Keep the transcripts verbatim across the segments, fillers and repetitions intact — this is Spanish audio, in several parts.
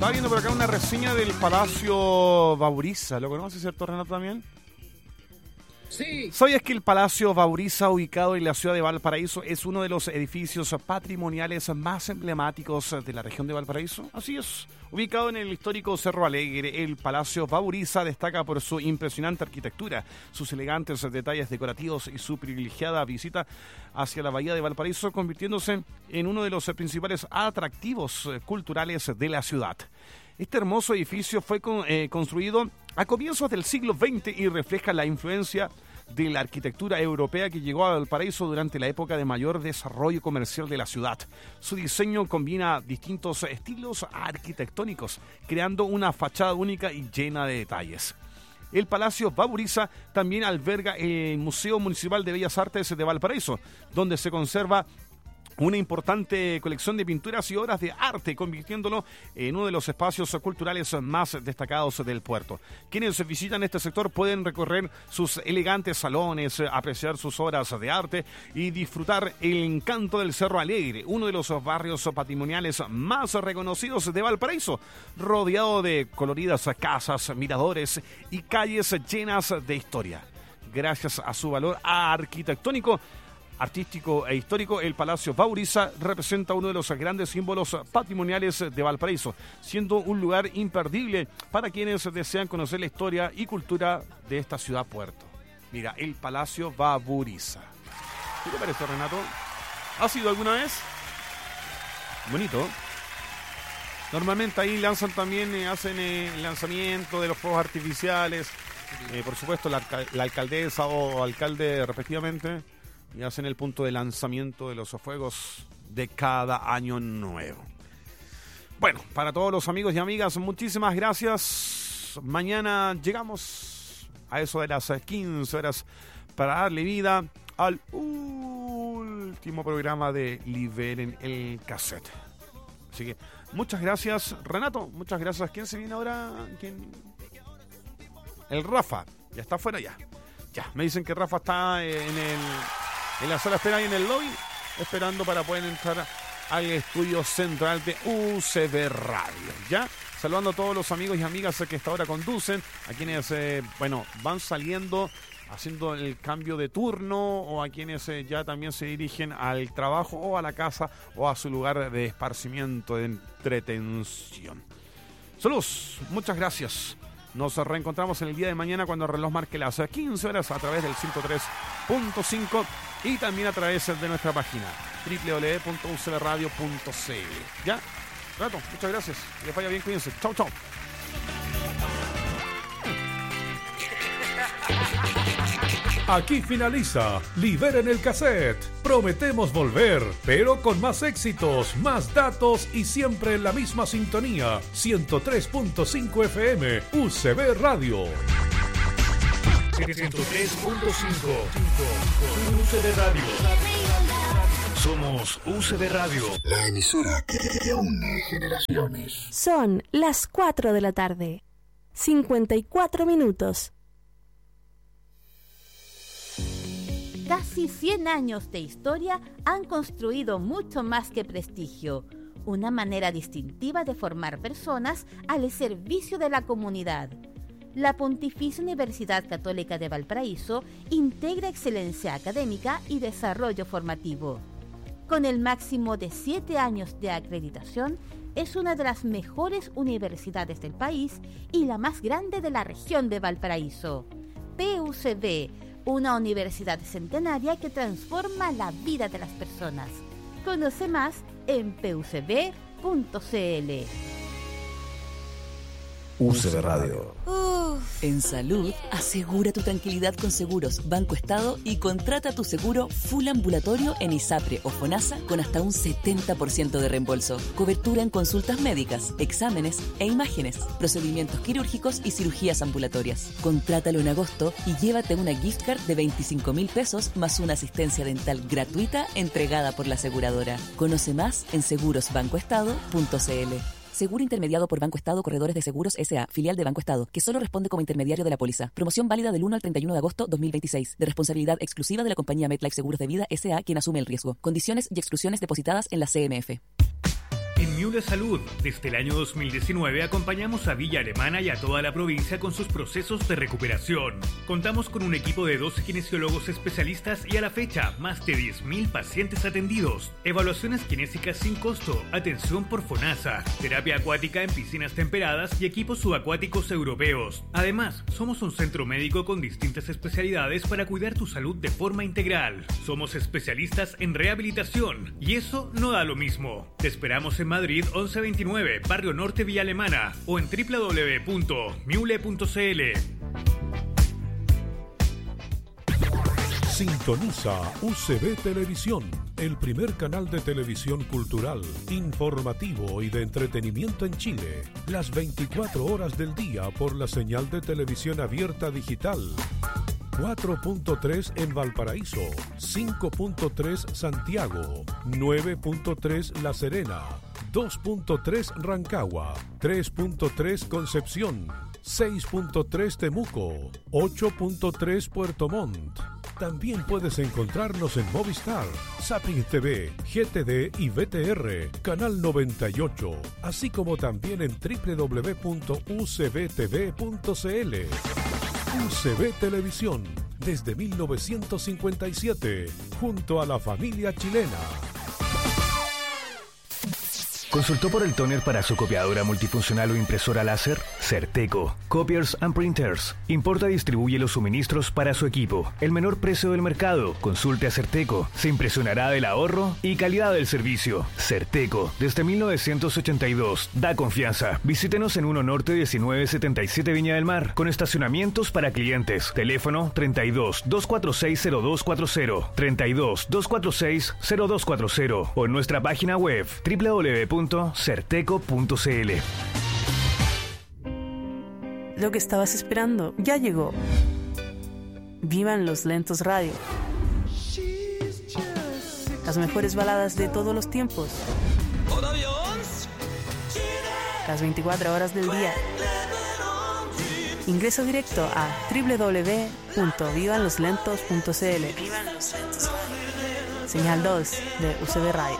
Estaba viendo por acá una reseña del Palacio Bauriza. ¿Lo conoces, cierto, Renato, también? Sí. ¿Sabías que el Palacio Bauriza, ubicado en la ciudad de Valparaíso, es uno de los edificios patrimoniales más emblemáticos de la región de Valparaíso? Así es. Ubicado en el histórico Cerro Alegre, el Palacio Bauriza destaca por su impresionante arquitectura, sus elegantes detalles decorativos y su privilegiada visita hacia la bahía de Valparaíso, convirtiéndose en uno de los principales atractivos culturales de la ciudad. Este hermoso edificio fue con, eh, construido a comienzos del siglo veinte y refleja la influencia de la arquitectura europea que llegó a Valparaíso durante la época de mayor desarrollo comercial de la ciudad. Su diseño combina distintos estilos arquitectónicos, creando una fachada única y llena de detalles. El Palacio Bauriza también alberga el Museo Municipal de Bellas Artes de Valparaíso, donde se conserva una importante colección de pinturas y obras de arte, convirtiéndolo en uno de los espacios culturales más destacados del puerto. Quienes visitan este sector pueden recorrer sus elegantes salones, apreciar sus obras de arte y disfrutar el encanto del Cerro Alegre, uno de los barrios patrimoniales más reconocidos de Valparaíso, rodeado de coloridas casas, miradores y calles llenas de historia. Gracias a su valor arquitectónico, artístico e histórico, el Palacio Bauriza representa uno de los grandes símbolos patrimoniales de Valparaíso, siendo un lugar imperdible para quienes desean conocer la historia y cultura de esta ciudad-puerto. Mira, el Palacio Bauriza. ¿Qué te parece, Renato? ¿Has ido alguna vez? Bonito. Normalmente ahí lanzan también, eh, hacen eh, el lanzamiento de los fuegos artificiales. Eh, por supuesto, la, la alcaldesa o alcalde respectivamente, y hacen el punto de lanzamiento de los fuegos de cada año nuevo. Bueno, para todos los amigos y amigas, muchísimas gracias. Mañana llegamos a eso de las quince horas para darle vida al último programa de Liberen el Cassette. Así que muchas gracias, Renato. Muchas gracias. ¿Quién se viene ahora? ¿Quién? El Rafa. Ya está afuera ya. Ya, me dicen que Rafa está en el... en la sala de espera y en el lobby, esperando para poder entrar al estudio central de U C B Radio, ¿ya? Saludando a todos los amigos y amigas que hasta ahora conducen, a quienes, eh, bueno, van saliendo, haciendo el cambio de turno, o a quienes eh, ya también se dirigen al trabajo, o a la casa, o a su lugar de esparcimiento, de entretención. Saludos, muchas gracias. Nos reencontramos en el día de mañana cuando el reloj marque las quince horas a través del ciento tres punto cinco y también a través de nuestra página doble u doble u doble u punto u c b radio punto c l. ¿Ya? Rato, muchas gracias. Que les vaya bien, cuídense. Chau, chau. Aquí finaliza Liberen el Cassette. Prometemos volver, pero con más éxitos, más datos y siempre en la misma sintonía. ciento tres punto cinco F M, U C B Radio. ciento tres punto cinco, U C B Radio. Somos U C B Radio, la emisora que une generaciones. Son las cuatro de la tarde, cincuenta y cuatro minutos. Casi cien años de historia han construido mucho más que prestigio, una manera distintiva de formar personas al servicio de la comunidad. La Pontificia Universidad Católica de Valparaíso integra excelencia académica y desarrollo formativo. Con el máximo de siete años de acreditación, es una de las mejores universidades del país y la más grande de la región de Valparaíso. P U C B, una universidad centenaria que transforma la vida de las personas. Conoce más en p u c b punto c l. U C B Radio. Uf. En salud, asegura tu tranquilidad con Seguros Banco Estado y contrata tu seguro full ambulatorio en ISAPRE o FONASA con hasta un setenta por ciento de reembolso. Cobertura en consultas médicas, exámenes e imágenes, procedimientos quirúrgicos y cirugías ambulatorias. Contrátalo en agosto y llévate una gift card de veinticinco mil pesos más una asistencia dental gratuita entregada por la aseguradora. Conoce más en seguros banco estado punto c l. Seguro intermediado por Banco Estado Corredores de Seguros S A, filial de Banco Estado, que solo responde como intermediario de la póliza. Promoción válida del uno al treinta y uno de agosto dos mil veintiséis. De responsabilidad exclusiva de la compañía MetLife Seguros de Vida S A, quien asume el riesgo. Condiciones y exclusiones depositadas en la C M F. En Miule Salud, desde el año dos mil diecinueve acompañamos a Villa Alemana y a toda la provincia con sus procesos de recuperación. Contamos con un equipo de doce kinesiólogos especialistas y a la fecha, más de diez mil pacientes atendidos. Evaluaciones kinésicas sin costo, atención por FONASA, terapia acuática en piscinas temperadas y equipos subacuáticos europeos. Además, somos un centro médico con distintas especialidades para cuidar tu salud de forma integral. Somos especialistas en rehabilitación y eso no da lo mismo. Te esperamos en Madrid once veintinueve, Barrio Norte, Villa Alemana o en doble u doble u doble u punto miule punto c l. Sintoniza U C B Televisión, el primer canal de televisión cultural, informativo y de entretenimiento en Chile, las veinticuatro horas del día por la señal de televisión abierta digital. cuatro punto tres en Valparaíso, cinco punto tres Santiago, nueve punto tres La Serena, dos punto tres Rancagua, tres punto tres Concepción, seis punto tres Temuco, ocho punto tres Puerto Montt. También puedes encontrarnos en Movistar, Zapping T V, G T D y V T R, Canal noventa y ocho, así como también en doble u doble u doble u punto u c b t v punto c l. U C B Televisión, desde mil novecientos cincuenta y siete, junto a la familia chilena. ¿Consultó por el tóner para su copiadora multifuncional o impresora láser? Certeco, Copiers and Printers. Importa y distribuye los suministros para su equipo. El menor precio del mercado. Consulte a Certeco. Se impresionará del ahorro y calidad del servicio. Certeco, desde mil novecientos ochenta y dos. Da confianza. Visítenos en uno Norte diecinueve setenta y siete Viña del Mar, con estacionamientos para clientes. Teléfono treinta y dos, doscientos cuarenta y seis, cero dos cuarenta, treinta y dos, doscientos cuarenta y seis, cero dos cuarenta o en nuestra página web doble u doble u doble u punto certeco punto c l. Lo que estabas esperando ya llegó. Vivan los Lentos Radio. Las mejores baladas de todos los tiempos. Las veinticuatro horas del día. Ingresa directo a doble u doble u doble u punto vivan los lentos punto c l. Señal dos de U C B Radio.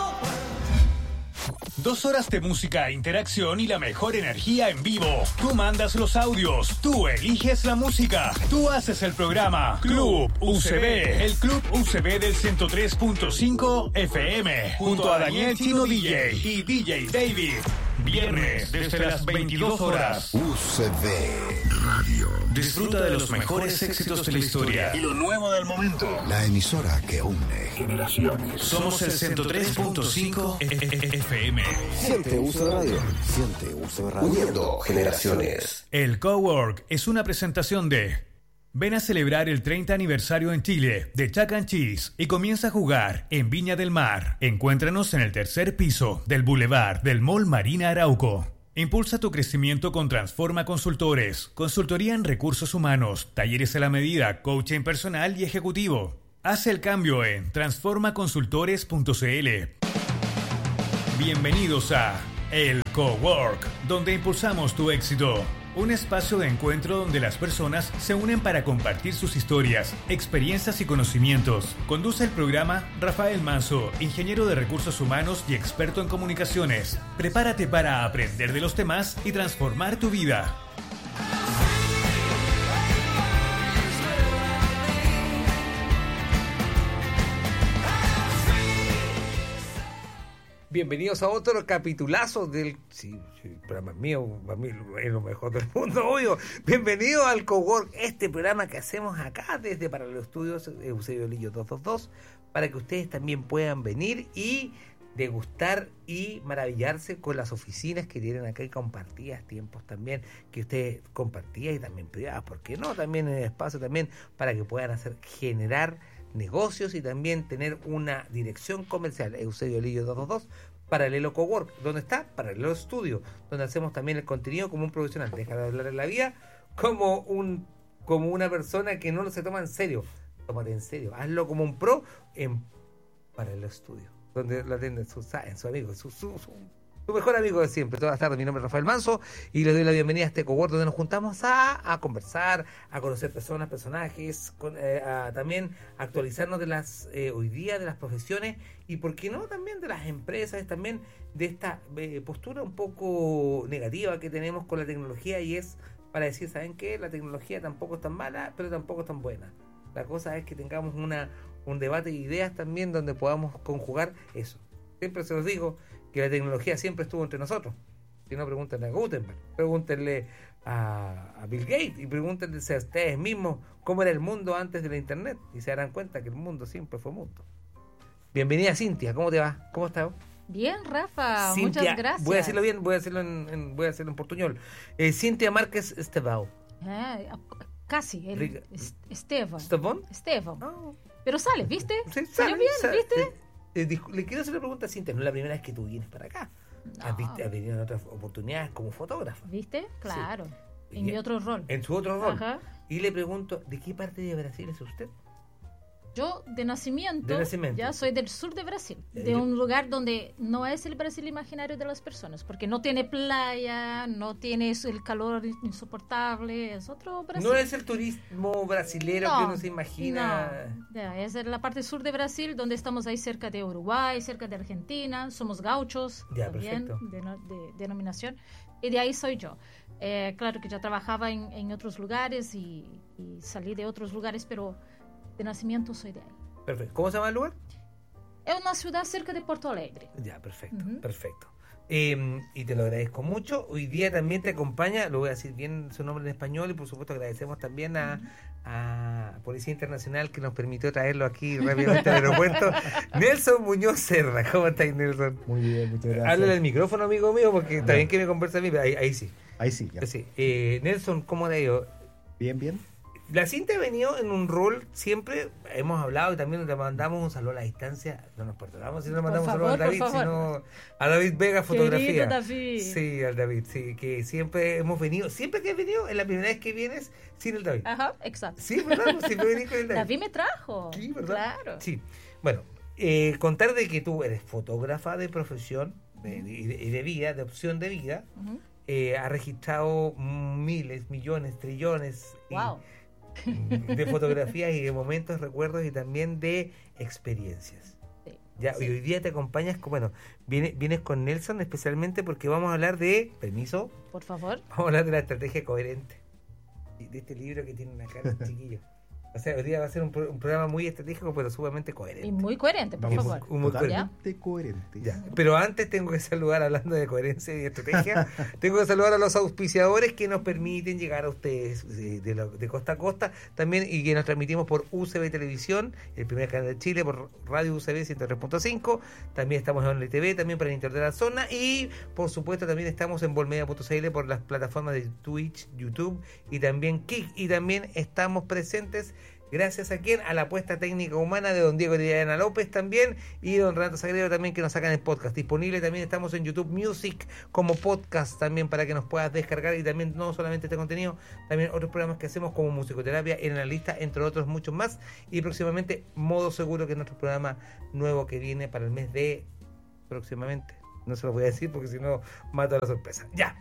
Dos horas de música, interacción y la mejor energía en vivo. Tú mandas los audios, tú eliges la música, tú haces el programa. Club U C B, el Club U C B del ciento tres punto cinco F M, junto a Daniel Chino D J y D J David. Viernes desde las veintidós horas. U C B Radio. Disfruta de los mejores éxitos de la historia y lo nuevo del momento. La emisora que une generaciones. Somos el ciento tres punto cinco F M. Siente U C B Radio. Siente U C B Radio. Uniendo generaciones. El Cowork es una presentación de... Ven a celebrar el treinta aniversario en Chile de Chuck and Cheese y comienza a jugar en Viña del Mar. Encuéntranos en el tercer piso del Boulevard del Mall Marina Arauco. Impulsa tu crecimiento con Transforma Consultores, consultoría en recursos humanos, talleres a la medida, coaching personal y ejecutivo. Haz el cambio en transforma consultores punto c l. Bienvenidos a El Cowork, donde impulsamos tu éxito. Un espacio de encuentro donde las personas se unen para compartir sus historias, experiencias y conocimientos. Conduce el programa Rafael Manso, ingeniero de recursos humanos y experto en comunicaciones. Prepárate para aprender de los demás y transformar tu vida. Bienvenidos a otro capitulazo del... Sí, sí, el programa es mío, para mí es lo mejor del mundo, obvio. Bienvenido al Cowork, este programa que hacemos acá desde Paralelo Estudios, Eusebio Lillo doscientos veintidós, para que ustedes también puedan venir y degustar y maravillarse con las oficinas que tienen acá y compartidas, tiempos también que ustedes compartían y también privadas, ¿por qué no? También en el espacio también para que puedan hacer, generar negocios y también tener una dirección comercial. Eusebio Lillo doscientos veintidós, Paralelo Cowork, ¿dónde está? Paralelo Estudio, donde hacemos también el contenido como un profesional. Deja de hablar en la vida como un como una persona que no lo se toma en serio. Tómate en serio, hazlo como un pro en Paralelo Estudio, donde lo atienden sus, su amigo, su, su, su, tu mejor amigo de siempre. Todas las tardes, mi nombre es Rafael Manso y les doy la bienvenida a este cohort donde nos juntamos a, a conversar, a conocer personas, personajes, con, eh, a también actualizarnos de las eh, hoy día, de las profesiones y, por qué no, también de las empresas, también de esta eh, postura un poco negativa que tenemos con la tecnología, y es para decir, ¿saben qué? La tecnología tampoco es tan mala, pero tampoco es tan buena. La cosa es que tengamos una un debate de ideas también donde podamos conjugar eso. Siempre se los digo que la tecnología siempre estuvo entre nosotros. Si no, pregúntenle a Gutenberg, pregúntenle a, a Bill Gates y pregúntenle a ustedes mismos cómo era el mundo antes de la internet y se darán cuenta que el mundo siempre fue mundo. Bienvenida, Cintia, ¿cómo te va? ¿Cómo estás? Bien, Rafa, Cintia, muchas gracias. Voy a decirlo bien, voy a hacerlo en, en voy a hacerlo en portuñol. Eh, Cintia Márquez Estevão. Eh, casi, el, Rica. Esteban. ¿Estevão? Esteban. Oh. Pero sale, ¿viste? Sí, Salió bien, sale. ¿viste? Eh, eh, le quiero hacer una pregunta a Cintia, no es la primera vez que tú vienes para acá. No. Has, visto, has venido en otras oportunidades como fotógrafa. ¿Viste? Claro. Sí. En Y mi otro rol. En su otro rol. Ajá. Y le pregunto, ¿de qué parte de Brasil es usted? Yo, de nacimiento, De nacimiento. ya soy del sur de Brasil, Eh, de yo- un lugar donde no es el Brasil imaginario de las personas, porque no tiene playa, no tiene eso- el calor insoportable, es otro Brasil. No es el turismo brasilero No, que uno se imagina. no. Ya, es en la parte sur de Brasil, donde estamos ahí cerca de Uruguay, cerca de Argentina, somos gauchos, Ya, también, perfecto. de, no- de denominación, y de ahí soy yo. Eh, claro que ya trabajaba en, en otros lugares y, y salí de otros lugares, pero de nacimiento soy de ahí. Perfecto. ¿Cómo se llama el lugar? Es una ciudad cerca de Porto Alegre. Ya, perfecto, Ujú. perfecto. Eh, y te lo agradezco mucho. Hoy día también te acompaña, lo voy a decir bien su nombre en español, y por supuesto agradecemos también a, a Policía Internacional que nos permitió traerlo aquí rápidamente al aeropuerto. Nelson Muñoz Serra. ¿Cómo estás, Nelson? Muy bien, muchas gracias. Háblale al micrófono, amigo mío, porque está Ya. bien que me conversa a mí. Ahí, ahí sí. Ahí sí, ya. Sí. Eh, Nelson, ¿cómo te ha ido? Bien, bien. La Cintia ha venido en un rol, siempre hemos hablado y también le mandamos un saludo a la distancia. No nos perdonamos si no le Por mandamos un favor, saludo a David, por favor. sino a David Vega Fotografía. Querido David. Sí, al David, sí, que siempre hemos venido, siempre que has venido, es la primera vez que vienes sin el David. Ajá, exacto. Sí, ¿verdad? Pues siempre venís con el David. David me trajo. Sí, ¿verdad? Claro. Sí. Bueno, eh, contar de que tú eres fotógrafa de profesión de- de- y de, y de vida, de opción de vida. Ujú. Eh, ha registrado miles, millones, trillones y- Wow. de fotografías y de momentos, recuerdos y también de experiencias. Sí, Ya, sí. y hoy día te acompañas con, bueno, vienes, vienes con Nelson especialmente porque vamos a hablar de, permiso, Por favor. vamos a hablar de la estrategia coherente. Y de este libro que tiene una cara chiquillo. O sea, hoy día va a ser un, pro- un programa muy estratégico, pero sumamente coherente. Y muy coherente, por Vamos, favor. muy Totalmente coherente. Ya, pero antes tengo que saludar, hablando de coherencia y estrategia, tengo que saludar a los auspiciadores que nos permiten llegar a ustedes de, de lo- de costa a costa también, y que nos transmitimos por U C B Televisión, el primer canal de Chile, por Radio U C B ciento tres punto cinco, también estamos en L T V, también para el interior de la zona, y por supuesto también estamos en volmedia punto c l por las plataformas de Twitch, YouTube y también Kik, y también estamos presentes gracias a quien, a la apuesta técnica humana de don Diego Diana López también, y don Renato Sagredo también, que nos sacan el podcast. Disponible también estamos en YouTube Music como podcast también para que nos puedas descargar, y también no solamente este contenido, también otros programas que hacemos como musicoterapia en la lista, entre otros muchos más, y próximamente Modo Seguro, que es nuestro programa nuevo que viene para el mes de próximamente. No se lo voy a decir porque si no mato la sorpresa. Ya.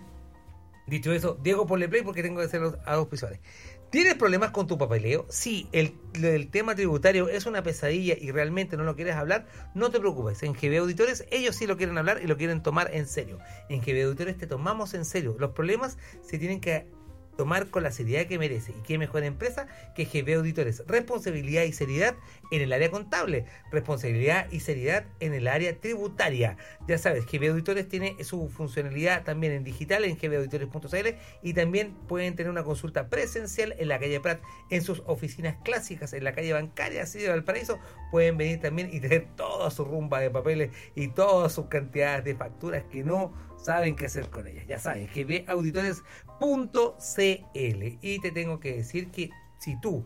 Dicho eso, Diego, ponle play porque tengo que hacer los auspiciadores. ¿Tienes problemas con tu papeleo? Si el, el tema tributario es una pesadilla y realmente no lo quieres hablar, no te preocupes. En G B Auditores ellos sí lo quieren hablar y lo quieren tomar en serio. En G B Auditores te tomamos en serio. Los problemas se tienen que tomar con la seriedad que merece. Y qué mejor empresa que G B Auditores. Responsabilidad y seriedad en el área contable. Responsabilidad y seriedad en el área tributaria. Ya sabes, G B Auditores tiene su funcionalidad también en digital en g b auditores punto c l, y también pueden tener una consulta presencial en la calle Prat, en sus oficinas clásicas, en la calle bancaria, así de Valparaíso. Pueden venir también y tener toda su rumba de papeles y todas sus cantidades de facturas que no saben qué hacer con ellas. Ya saben, g b auditores punto c l. Y te tengo que decir que si tú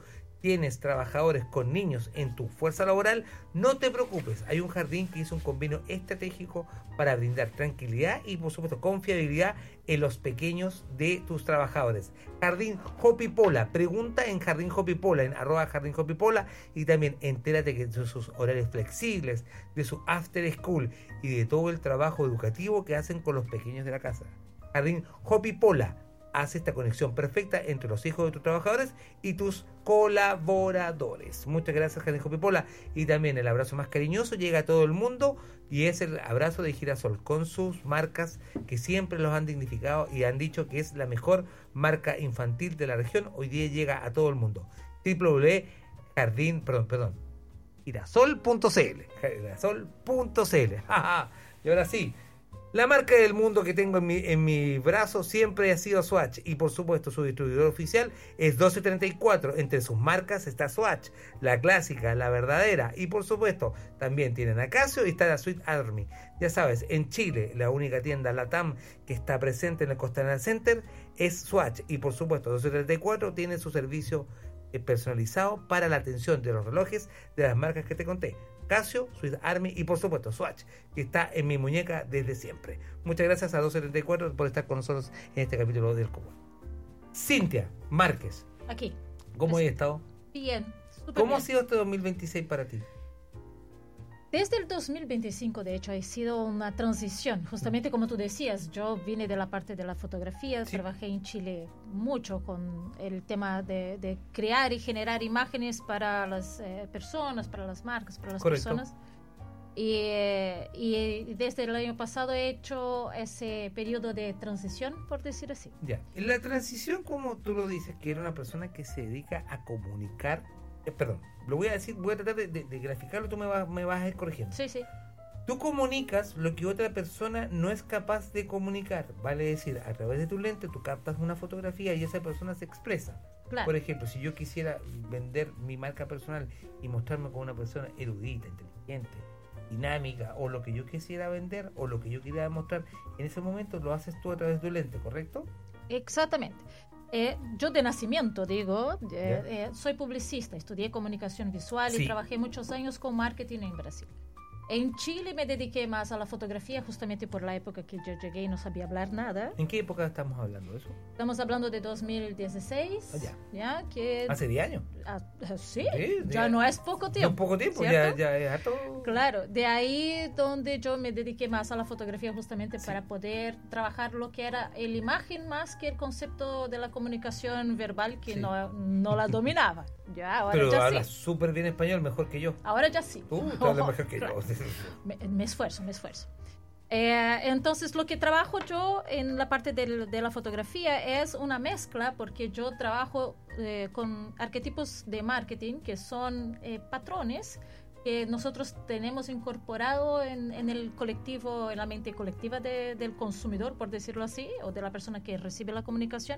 tienes trabajadores con niños en tu fuerza laboral, no te preocupes. Hay un jardín que hizo un convenio estratégico para brindar tranquilidad y, por supuesto, confiabilidad en los pequeños de tus trabajadores. Jardín Hopipola. Pregunta en Jardín Hopipola, en arroba Jardín Hopipola, y también entérate de sus horarios flexibles, de su after school y de todo el trabajo educativo que hacen con los pequeños de la casa. Jardín Hopipola hace esta conexión perfecta entre los hijos de tus trabajadores y tus colaboradores. Muchas gracias, Jardín Hopipola. Y también el abrazo más cariñoso llega a todo el mundo y es el abrazo de Girasol, con sus marcas que siempre los han dignificado y han dicho que es la mejor marca infantil de la región. Hoy día llega a todo el mundo. doble u doble u doble u punto jardín, perdón, perdón, girasol punto c l, girasol punto c l. Y ahora sí, la marca del mundo que tengo en mi, en mi brazo siempre ha sido Swatch, y por supuesto su distribuidor oficial es doce treinta y cuatro. Entre sus marcas está Swatch, la clásica, la verdadera, y por supuesto también tienen a Casio y está la Sweet Army. Ya sabes, en Chile la única tienda LATAM que está presente en el Costanera Center es Swatch, y por supuesto doce treinta y cuatro tiene su servicio personalizado para la atención de los relojes de las marcas que te conté: Casio, Swiss Army y por supuesto Swatch, que está en mi muñeca desde siempre. Muchas gracias a doce treinta y cuatro por estar con nosotros en este capítulo del Cowork. Cintia Márquez, aquí. ¿Cómo has estado? Bien. ¿Cómo bien. ha sido este dos mil veintiséis para ti? Desde el dos mil veinticinco, de hecho, ha sido una transición. Justamente como tú decías, yo vine de la parte de la fotografía, sí. Trabajé en Chile mucho con el tema de, de crear y generar imágenes para las eh, personas, para las marcas, para las Correcto. personas. Y, eh, y desde el año pasado he hecho ese periodo de transición, por decir así. Ya. La transición, como tú lo dices, que era una persona que se dedica a comunicar. Eh, perdón, lo voy a decir, voy a tratar de, de, de graficarlo, tú me vas, me vas a ir corrigiendo. Sí, sí. Tú comunicas lo que otra persona no es capaz de comunicar. Vale decir, a través de tu lente tú captas una fotografía y esa persona se expresa. Claro. Por ejemplo, si yo quisiera vender mi marca personal y mostrarme como una persona erudita, inteligente, dinámica, o lo que yo quisiera vender o lo que yo quería mostrar, en ese momento lo haces tú a través de tu lente, ¿correcto? Exactamente. Eh, yo de nacimiento, digo, eh, Yeah. eh, soy publicista, estudié comunicación visual Sí. y trabajé muchos años con marketing en Brasil. En Chile me dediqué más a la fotografía justamente por la época que yo llegué y no sabía hablar nada. ¿En qué época estamos hablando de eso? Estamos hablando de dos mil dieciséis. Oh, ya. ¿Ya? Que, ¿Hace diez años? Ah, sí, Sí, ya de- no es poco tiempo. Un poco tiempo, ya, ¿cierto? ya es harto. Claro, de ahí donde yo me dediqué más a la fotografía justamente sí. para poder trabajar lo que era la imagen más que el concepto de la comunicación verbal que Sí. no, no la dominaba. Ya, ahora Pero ya hablas sí. súper bien español, mejor que yo. Ahora ya sí. Tú te hablas Ojo, mejor que claro. yo. Me, me esfuerzo, me esfuerzo. Eh, entonces lo que trabajo yo en la parte del, de la fotografía es una mezcla, porque yo trabajo eh, con arquetipos de marketing que son eh, patrones que nosotros tenemos incorporado en, en el colectivo, en la mente colectiva de, del consumidor, por decirlo así, o de la persona que recibe la comunicación.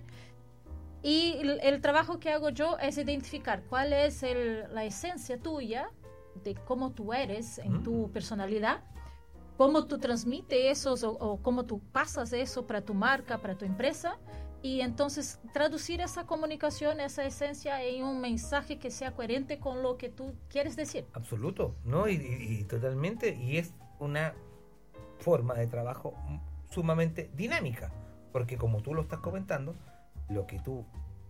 Y el, el trabajo que hago yo es identificar cuál es el, la esencia tuya, de cómo tú eres en mm. tu personalidad, cómo tú transmites eso o, o cómo tú pasas eso para tu marca, para tu empresa, y entonces traducir esa comunicación, esa esencia en un mensaje que sea coherente con lo que tú quieres decir. Absoluto, ¿no? Y, y, y totalmente, y es una forma de trabajo sumamente dinámica, porque como tú lo estás comentando, lo que tú